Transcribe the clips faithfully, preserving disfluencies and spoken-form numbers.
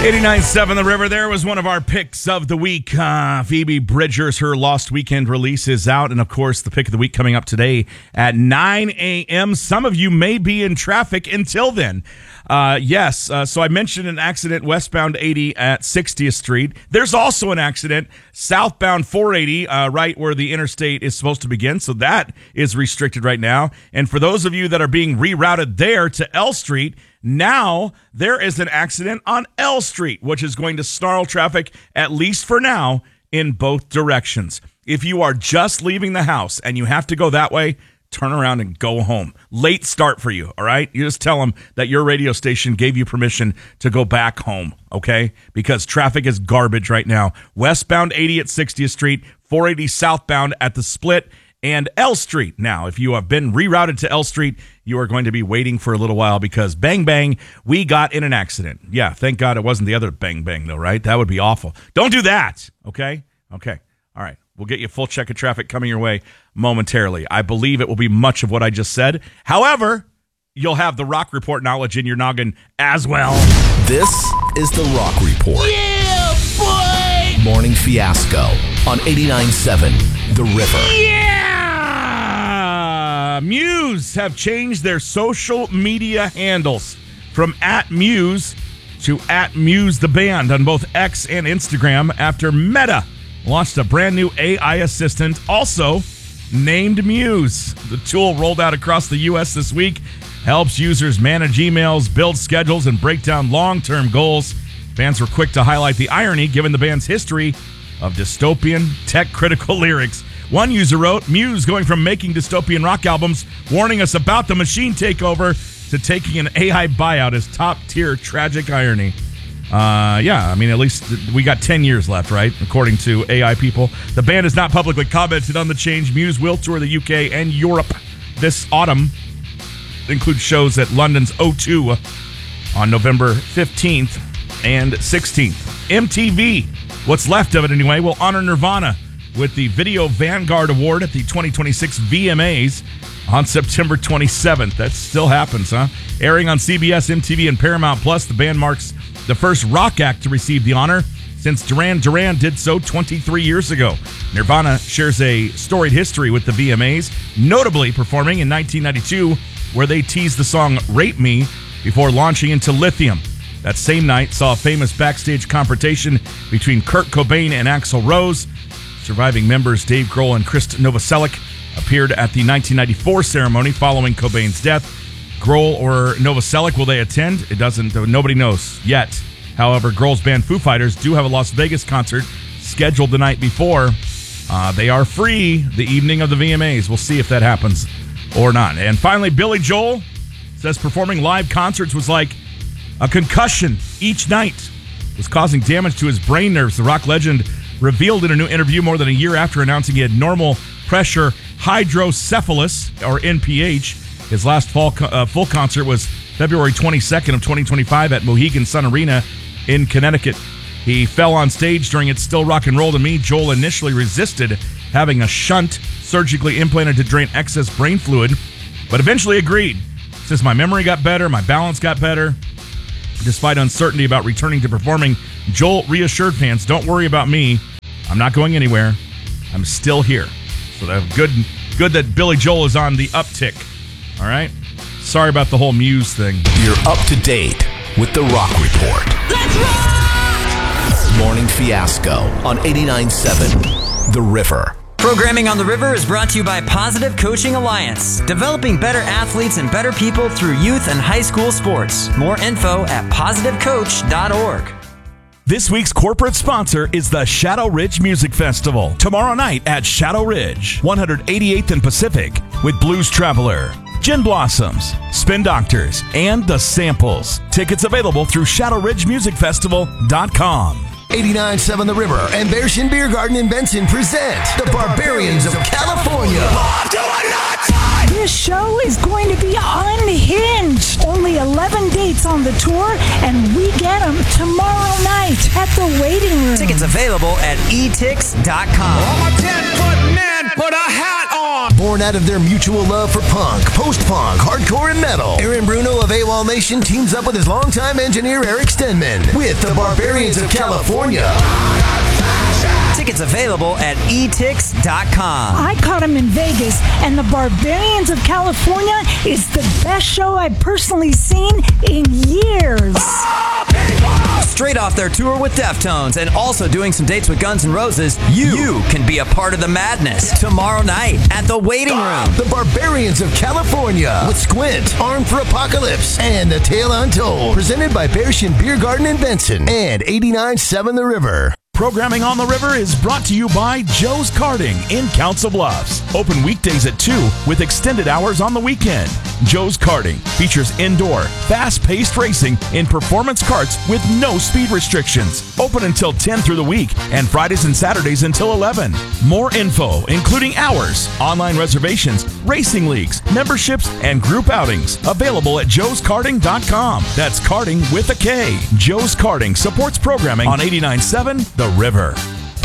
eighty-nine point seven The River. There was one of our picks of the week. Uh, Phoebe Bridgers, her Lost Weekend release is out. And, of course, the pick of the week coming up today at nine a.m. Some of you may be in traffic until then. Uh, yes, uh, so I mentioned an accident westbound eighty at sixtieth Street. There's also an accident southbound four eighty, uh, right where the interstate is supposed to begin. So that is restricted right now. And for those of you that are being rerouted there to L Street, now there is an accident on L Street, which is going to snarl traffic, at least for now, in both directions. If you are just leaving the house and you have to go that way, turn around and go home. Late start for you, all right? You just tell them that your radio station gave you permission to go back home, okay? Because traffic is garbage right now. Westbound eighty at sixtieth Street, four eighty southbound at the Split, and L Street. Now, if you have been rerouted to L Street, you are going to be waiting for a little while because bang, bang, we got in an accident. Yeah, thank God it wasn't the other bang, bang, though, right? That would be awful. Don't do that, okay? Okay, all right. We'll get you a full check of traffic coming your way momentarily. I believe it will be much of what I just said. However, you'll have the Rock Report knowledge in your noggin as well. This is the Rock Report. Yeah, boy! Morning Fiasco on eighty-nine point seven The River. Yeah! Muse have changed their social media handles from at Muse to at Muse the Band on both X and Instagram after Meta launched a brand new A I assistant, also named Muse. The tool rolled out across the U S this week, helps users manage emails, build schedules, and break down long-term goals. Fans were quick to highlight the irony given the band's history of dystopian, tech-critical lyrics. One user wrote, Muse going from making dystopian rock albums, warning us about the machine takeover, to taking an A I buyout is top-tier tragic irony. Uh, yeah, I mean, at least we got ten years left, right? According to A I people. The band has not publicly commented on the change. Muse will tour the U K and Europe this autumn. It includes shows at London's O two on November fifteenth and sixteenth. M T V, what's left of it anyway, will honor Nirvana with the Video Vanguard Award at the twenty twenty-six V M As on September twenty-seventh. That still happens, huh? Airing on C B S, M T V, and Paramount Plus, the band marks the first rock act to receive the honor since Duran Duran did so twenty-three years ago. Nirvana shares a storied history with the V M As, notably performing in nineteen ninety-two, where they teased the song Rape Me before launching into Lithium. That same night saw a famous backstage confrontation between Kurt Cobain and Axl Rose. Surviving members Dave Grohl and Krist Novoselic appeared at the nineteen ninety-four ceremony following Cobain's death. Grohl or Novoselic, will they attend? It doesn't, nobody knows yet. However, Grohl's band Foo Fighters do have a Las Vegas concert scheduled the night before. Uh, they are free the evening of the V M As. We'll see if that happens or not. And finally, Billy Joel says performing live concerts was like a concussion each night. It was causing damage to his brain nerves. The rock legend revealed in a new interview more than a year after announcing he had normal pressure hydrocephalus, or N P H. His last fall, uh, full concert was February twenty-second of twenty twenty-five at Mohegan Sun Arena in Connecticut. He fell on stage during It's Still Rock and Roll to Me. Joel initially resisted having a shunt surgically implanted to drain excess brain fluid, but eventually agreed. Since my memory got better, my balance got better. Despite uncertainty about returning to performing, Joel reassured fans, don't worry about me. I'm not going anywhere. I'm still here. So that's good, good that Billy Joel is on the uptick. All right? Sorry about the whole Muse thing. You're up to date with the Rock Report. Let's rock! Morning Fiasco on eighty-nine point seven The River. Programming on the River is brought to you by Positive Coaching Alliance, developing better athletes and better people through youth and high school sports. More info at positive coach dot org. This week's corporate sponsor is the Shadow Ridge Music Festival. Tomorrow night at Shadow Ridge, one eighty-eighth and Pacific, with Blues Traveler, Gin Blossoms, Spin Doctors, and The Samples. Tickets available through shadow ridge music festival dot com. eighty-nine point seven The River and Bearshin Beer Garden in Benson present the Barbarians of California. This show is going to be unhinged. Only eleven dates on the tour, and we get them tomorrow night at the waiting room. Tickets available at e tix dot com. I'm a ten-foot man, put a hat on. Born out of their mutual love for punk, post-punk, hardcore, and metal, Aaron Bruno of AWOL Nation teams up with his longtime engineer Eric Stenman with the Barbarians of California. Tickets available at e tix dot com. I caught him in Vegas, and the Barbarians of California is the best show I've personally seen in years. Straight off their tour with Deftones and also doing some dates with Guns N' Roses, you, you can be a part of the madness tomorrow night at the Waiting Room. The Barbarians of California with Squint, Armed for Apocalypse, and The Tale Untold. Presented by Bearshin Beer Garden in Benson and eighty-nine point seven The River. Programming on the River is brought to you by Joe's Karting in Council Bluffs. Open weekdays at two with extended hours on the weekend. Joe's Karting features indoor, fast-paced racing in performance karts with no speed restrictions. Open until ten through the week and Fridays and Saturdays until eleven. More info, including hours, online reservations, racing leagues, memberships, and group outings available at joes karting dot com. That's karting with a K. Joe's Karting supports programming on eighty-nine point seven The River.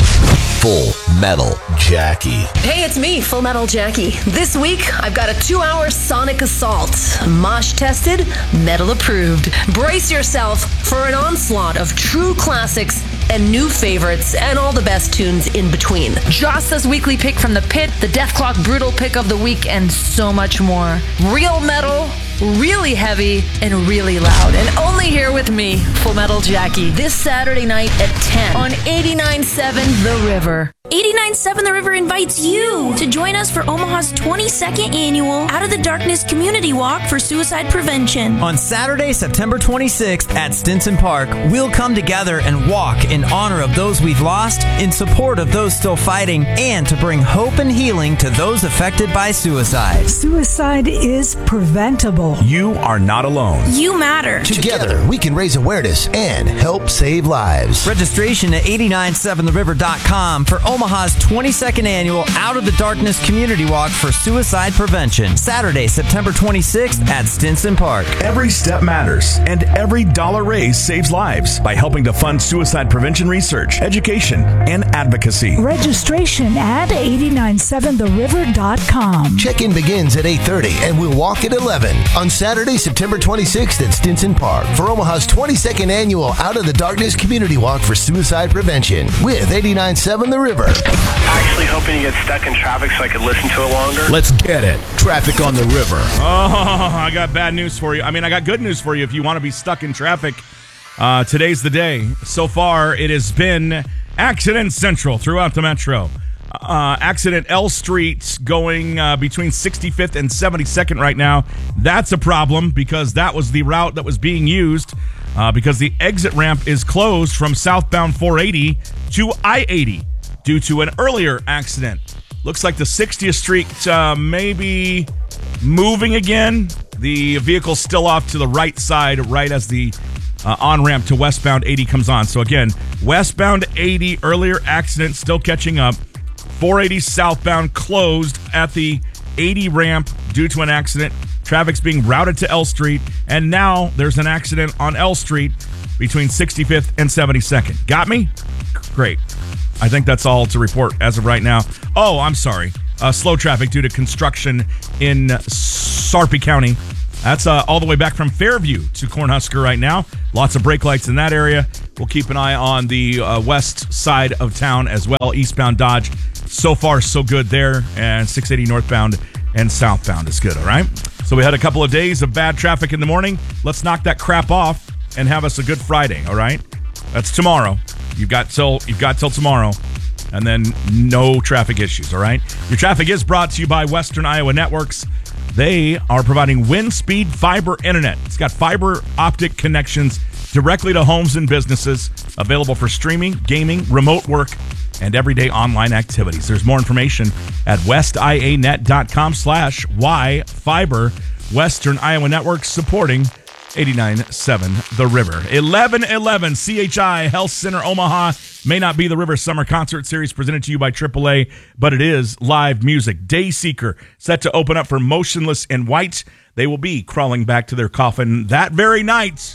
Full Metal Jackie. Hey, it's me, Full Metal Jackie. This week, I've got a two-hour sonic assault. Mosh tested, metal approved. Brace yourself for an onslaught of true classics and new favorites and all the best tunes in between. Josta's weekly pick from the pit, the Deathclock Brutal pick of the week, and so much more. Real metal, really heavy, and really loud. And only here with me, Full Metal Jackie. This Saturday night at ten on eighty-nine point seven The River. eighty-nine point seven The River invites you to join us for Omaha's twenty-second annual Out of the Darkness Community Walk for Suicide Prevention. On Saturday, September twenty-sixth at Stinson Park, we'll come together and walk in honor of those we've lost, in support of those still fighting, and to bring hope and healing to those affected by suicide. Suicide is preventable. You are not alone. You matter. Together, we can raise awareness and help save lives. Registration at eighty-nine seven the river dot com for Omaha's twenty-second annual Out of the Darkness Community Walk for Suicide Prevention. Saturday, September twenty-sixth at Stinson Park. Every step matters, and every dollar raised saves lives by helping to fund suicide prevention research, education, and advocacy. Registration at eighty-nine seven the river dot com. Check-in begins at eight thirty and we'll walk at eleven on Saturday, September twenty-sixth at Stinson Park for Omaha's twenty-second annual Out of the Darkness Community Walk for Suicide Prevention with eighty-nine point seven The River. Actually hoping to get stuck in traffic so I could listen to it longer. Let's get it. Traffic on the river. Oh, I got bad news for you. I mean, I got good news for you if you want to be stuck in traffic. Uh, today's the day. So far, it has been accident central throughout the metro. Uh, accident L Street going uh, between sixty-fifth and seventy-second right now. That's a problem because that was the route that was being used uh, because the exit ramp is closed from southbound four eighty to I eighty due to an earlier accident. Looks like the sixtieth Street uh, may be moving again. The vehicle's still off to the right side right as the uh, on-ramp to westbound eighty comes on. So again, westbound eighty, earlier accident, still catching up. four eighty southbound closed at the eighty ramp due to an accident. Traffic's being routed to L Street, and now there's an accident on L Street between sixty-fifth and seventy-second. Got me? Great. I think that's all to report as of right now. Oh, I'm sorry. Uh, slow traffic due to construction in Sarpy County. That's uh, all the way back from Fairview to Cornhusker right now. Lots of brake lights in that area. We'll keep an eye on the uh, west side of town as well, eastbound Dodge. So far, so good there. And six eighty northbound and southbound is good, all right? So we had a couple of days of bad traffic in the morning. Let's knock that crap off and have us a good Friday, all right? That's tomorrow. You've got till you've got till tomorrow. And then no traffic issues, all right? Your traffic is brought to you by Western Iowa Networks. They are providing wind speed fiber internet. It's got fiber optic connections directly to homes and businesses, available for streaming, gaming, remote work, and everyday online activities. There's more information at westianet.com slash yfiber. Western Iowa Networks supporting eighty-nine point seven The River. eleven eleven C H I Health Center Omaha. May not be the River Summer Concert Series presented to you by triple A, but it is live music. Dayseeker set to open up for Motionless in White. They will be crawling back to their coffin that very night.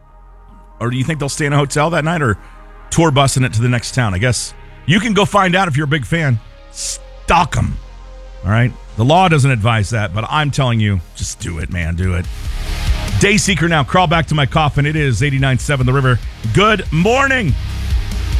Or do you think they'll stay in a hotel that night or tour busing it to the next town? I guess you can go find out if you're a big fan. Stalk them. All right? The law doesn't advise that, but I'm telling you, just do it, man. Do it. Dayseeker now. Crawl back to my coffin. It is eighty-nine point seven The River. Good morning.